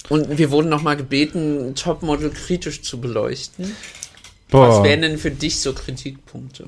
Und wir wurden nochmal gebeten, Topmodel kritisch zu beleuchten. Boah. Was wären denn für dich so Kritikpunkte?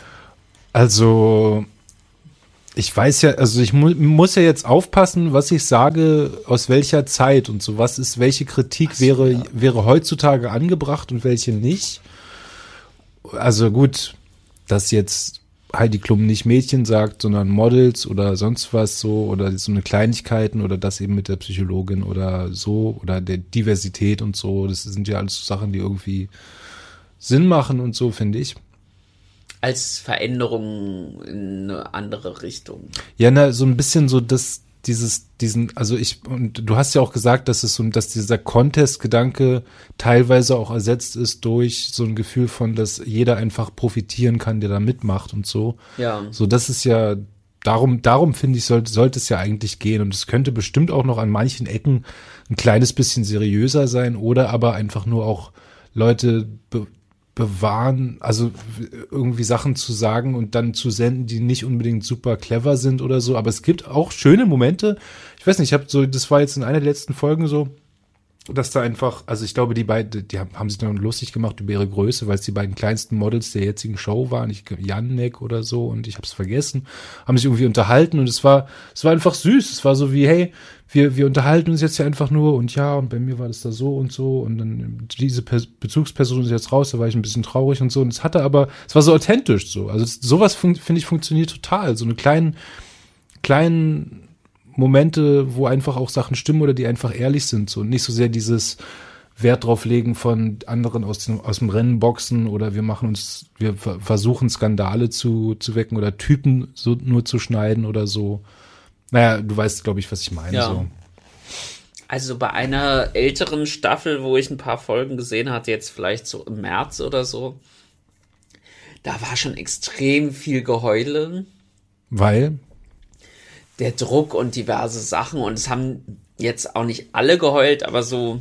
Also, ich weiß ja, also ich muss ja jetzt aufpassen, was ich sage, aus welcher Zeit und so. Welche Kritik wäre heutzutage angebracht und welche nicht. Also gut, dass jetzt Heidi Klum nicht Mädchen sagt, sondern Models oder sonst was so oder so eine Kleinigkeiten oder das eben mit der Psychologin oder so oder der Diversität und so. Das sind ja alles so Sachen, die irgendwie Sinn machen und so, finde ich. Als Veränderung in eine andere Richtung. Ja, so ein bisschen so, und du hast ja auch gesagt, dass dieser Contest-Gedanke teilweise auch ersetzt ist durch so ein Gefühl von, dass jeder einfach profitieren kann, der da mitmacht und so. Ja. So, das ist ja, darum finde ich, sollte es ja eigentlich gehen. Und es könnte bestimmt auch noch an manchen Ecken ein kleines bisschen seriöser sein oder aber einfach nur auch Leute bewahren, also irgendwie Sachen zu sagen und dann zu senden, die nicht unbedingt super clever sind oder so, aber es gibt auch schöne Momente. Ich weiß nicht, das war jetzt in einer der letzten Folgen so, dass da einfach, also ich glaube, die haben sich dann lustig gemacht über ihre Größe, weil es die beiden kleinsten Models der jetzigen Show waren, Jannek oder so und ich habe es vergessen, haben sich irgendwie unterhalten und es war einfach süß. Es war so wie, hey, wir unterhalten uns jetzt hier einfach nur und ja, und bei mir war das da so und so und dann diese Bezugsperson ist jetzt raus, da war ich ein bisschen traurig und so und es war so authentisch so. Also sowas finde ich funktioniert total. So eine kleinen Momente, wo einfach auch Sachen stimmen oder die einfach ehrlich sind so und nicht so sehr dieses Wert drauf legen von anderen aus dem Rennen boxen oder wir versuchen Skandale zu wecken oder Typen so nur zu schneiden oder so. Naja, du weißt, glaube ich, was ich meine. Ja. So. Also bei einer älteren Staffel, wo ich ein paar Folgen gesehen hatte, jetzt vielleicht so im März oder so, da war schon extrem viel Geheule. Weil? Der Druck und diverse Sachen und es haben jetzt auch nicht alle geheult, aber so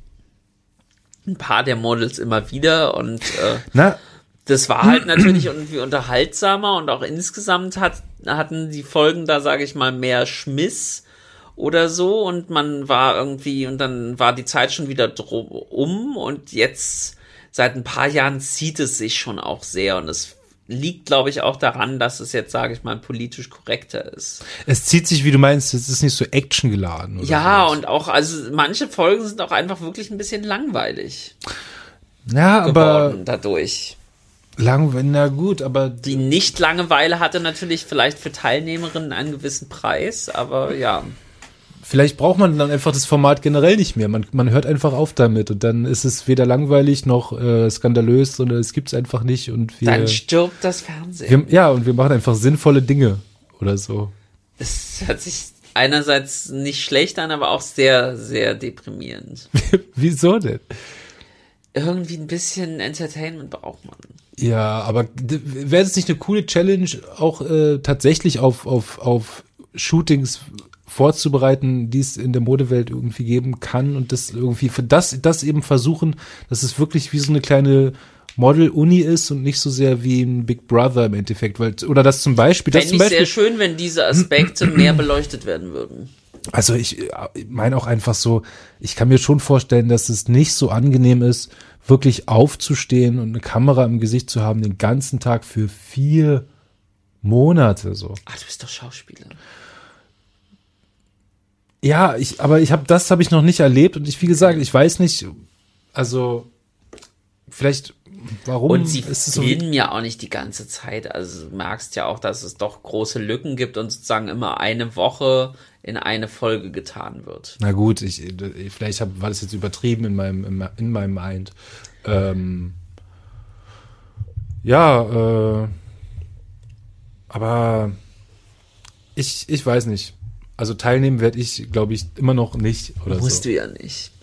ein paar der Models immer wieder und das war halt natürlich irgendwie unterhaltsamer und auch insgesamt hatten die Folgen da, sage ich mal, mehr Schmiss oder so und man war irgendwie und dann war die Zeit schon wieder und jetzt seit ein paar Jahren zieht es sich schon auch sehr und es liegt, glaube ich, auch daran, dass es jetzt, sage ich mal, politisch korrekter ist. Es zieht sich, wie du meinst, es ist nicht so actiongeladen. Oder ja, sowas. Und auch, also manche Folgen sind auch einfach wirklich ein bisschen langweilig. Ja, aber dadurch. Na gut, aber die Nicht-Langeweile hatte natürlich vielleicht für Teilnehmerinnen einen gewissen Preis, aber ja. Vielleicht braucht man dann einfach das Format generell nicht mehr. Man hört einfach auf damit und dann ist es weder langweilig noch skandalös, sondern es gibt's einfach nicht und dann stirbt das Fernsehen. Und wir machen einfach sinnvolle Dinge oder so. Das hört sich einerseits nicht schlecht an, aber auch sehr, sehr deprimierend. Wieso denn? Irgendwie ein bisschen Entertainment braucht man. Ja, aber wäre es nicht eine coole Challenge, auch tatsächlich auf Shootings vorzubereiten, die es in der Modewelt irgendwie geben kann und das irgendwie für das eben versuchen, dass es wirklich wie so eine kleine Model-Uni ist und nicht so sehr wie ein Big Brother im Endeffekt, oder das zum Beispiel. Fände ich sehr schön, wenn diese Aspekte mehr beleuchtet werden würden. Also ich meine auch einfach so, ich kann mir schon vorstellen, dass es nicht so angenehm ist, wirklich aufzustehen und eine Kamera im Gesicht zu haben den ganzen Tag für 4 Monate so. Ach, du bist doch Schauspieler. Ja, aber das habe ich noch nicht erlebt und wie gesagt, ich weiß nicht, also vielleicht, warum und sie ist es so? filmen ja auch nicht die ganze Zeit, also du merkst ja auch, dass es doch große Lücken gibt und sozusagen immer eine Woche in eine Folge getan wird. Na gut, vielleicht war das jetzt übertrieben in meinem Mind. Aber ich weiß nicht. Also teilnehmen werde ich, glaube ich, immer noch nicht. Oder musst so. Du ja nicht.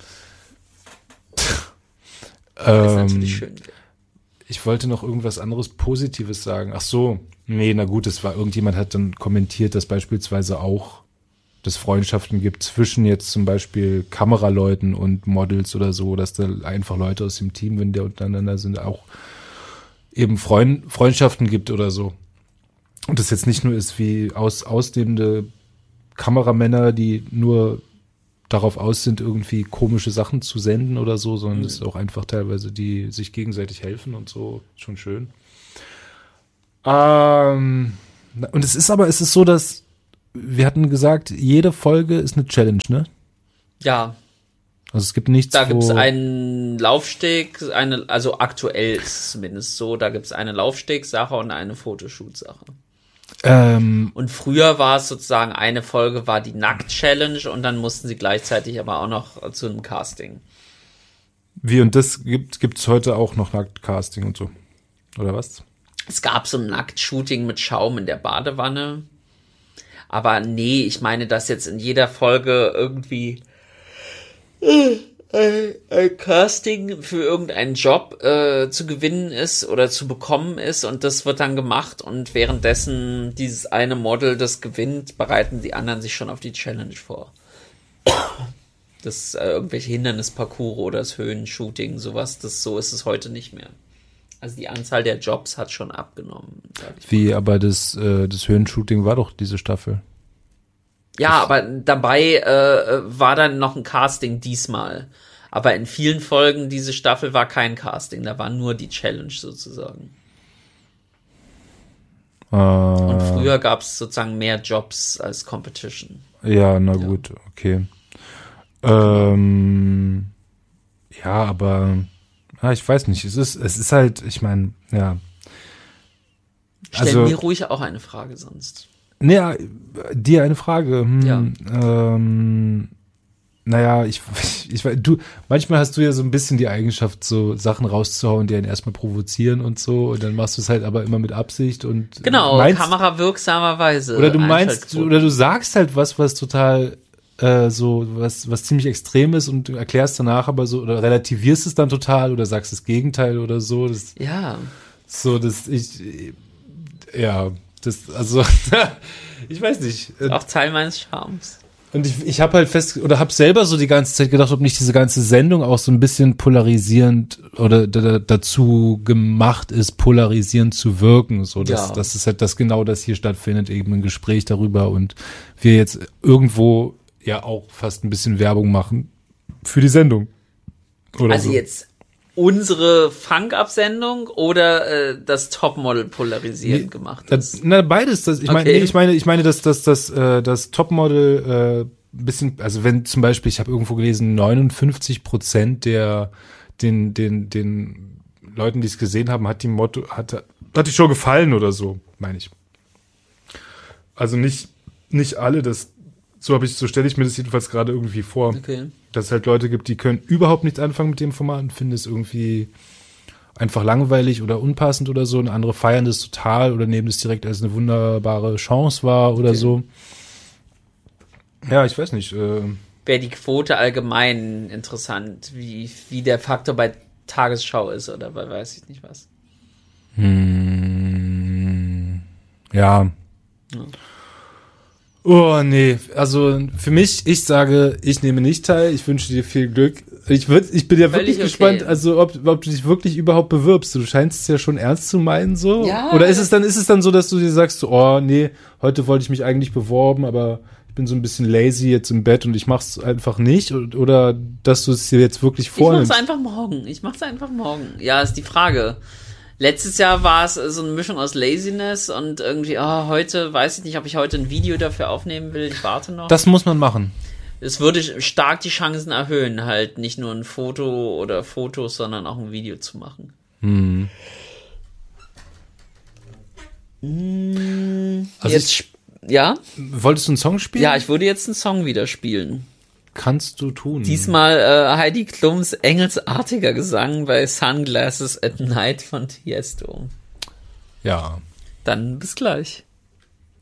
Das ist natürlich schön. Ich wollte noch irgendwas anderes Positives sagen. Ach so, nee, na gut, irgendjemand hat dann kommentiert, dass beispielsweise auch es Freundschaften gibt zwischen jetzt zum Beispiel Kameraleuten und Models oder so, dass da einfach Leute aus dem Team, wenn die untereinander sind, auch eben Freundschaften gibt oder so. Und das jetzt nicht nur ist wie ausdehnende Kameramänner, die nur darauf aus sind, irgendwie komische Sachen zu senden oder so, sondern es ist auch einfach teilweise, die sich gegenseitig helfen und so, schon schön. Und es ist so, dass wir hatten gesagt, jede Folge ist eine Challenge, ne? Ja. Also es gibt nichts, da gibt es einen Laufsteg, also aktuell ist es zumindest so, da gibt es eine Laufstegsache und eine Fotoshoot-Sache. Und früher war es sozusagen, eine Folge war die Nackt-Challenge und dann mussten sie gleichzeitig aber auch noch zu einem Casting. Wie, und das gibt's heute auch noch Nackt-Casting und so? Oder was? Es gab so ein Nackt-Shooting mit Schaum in der Badewanne. Aber nee, ich meine, dass jetzt in jeder Folge irgendwie ein Casting für irgendeinen Job zu gewinnen ist oder zu bekommen ist und das wird dann gemacht und währenddessen dieses eine Model das gewinnt, bereiten die anderen sich schon auf die Challenge vor. Das irgendwelche Hindernisparcours oder das Höhenshooting, sowas, so ist es heute nicht mehr. Also die Anzahl der Jobs hat schon abgenommen. Wie, aber das Höhenshooting war doch diese Staffel. Ja, aber dabei war dann noch ein Casting diesmal. Aber in vielen Folgen diese Staffel war kein Casting, da war nur die Challenge sozusagen. Und früher gab es sozusagen mehr Jobs als Competition. Ja, na gut, okay. Ja, aber ich weiß nicht, es ist halt, ich meine, ja. Stell mir ruhig auch eine Frage sonst. Naja, dir eine Frage. Ja. Naja, manchmal hast du ja so ein bisschen die Eigenschaft, so Sachen rauszuhauen, die einen erstmal provozieren und so, und dann machst du es halt aber immer mit Absicht und genau, kamerawirksamerweise. Oder du meinst, oder du sagst halt was total was ziemlich extrem ist und du erklärst danach aber so, oder relativierst es dann total oder sagst das Gegenteil oder so. Also ich weiß nicht. Auch Teil meines Charmes. Und ich habe halt habe selber so die ganze Zeit gedacht, ob nicht diese ganze Sendung auch so ein bisschen polarisierend oder dazu gemacht ist, polarisierend zu wirken. So, das ist halt genau das hier stattfindet, eben ein Gespräch darüber und wir jetzt irgendwo ja auch fast ein bisschen Werbung machen für die Sendung. Oder also so. Jetzt unsere Funk-Up-Sendung oder das Topmodel polarisierend gemacht ist? Beides. Ich meine, dass das Topmodel bisschen, also wenn zum Beispiel, ich habe irgendwo gelesen, 59% der den Leuten, die es gesehen haben, hat die Show gefallen oder so, meine ich. Also nicht alle, so stelle ich mir das jedenfalls gerade irgendwie vor. Okay. Dass es halt Leute gibt, die können überhaupt nichts anfangen mit dem Format und finden es irgendwie einfach langweilig oder unpassend oder so, und andere feiern das total oder nehmen es direkt als eine wunderbare Chance wahr oder so. Ja, ich weiß nicht. Wäre die Quote allgemein interessant, wie der Faktor bei Tagesschau ist oder bei weiß ich nicht was. Ja. Oh, nee, also für mich, ich sage, ich nehme nicht teil, ich wünsche dir viel Glück. Ich bin ja wirklich gespannt, also ob du dich wirklich überhaupt bewirbst. Du scheinst es ja schon ernst zu meinen, so. Ja. Oder ist es dann so, dass du dir sagst, so, oh, nee, heute wollte ich mich eigentlich beworben, aber ich bin so ein bisschen lazy jetzt im Bett und ich mach's einfach nicht, oder dass du es dir jetzt wirklich vornimmst? Ich mach's einfach morgen. Ja, ist die Frage. Letztes Jahr war es so eine Mischung aus Laziness und irgendwie, heute weiß ich nicht, ob ich heute ein Video dafür aufnehmen will. Ich warte noch. Das muss man machen. Es würde stark die Chancen erhöhen, halt nicht nur ein Foto oder Fotos, sondern auch ein Video zu machen. Also ja? Wolltest du einen Song spielen? Ja, ich würde jetzt einen Song wieder spielen. Kannst du tun. Diesmal Heidi Klums engelsartiger Gesang bei Sunglasses at Night von Tiesto. Ja. Dann bis gleich.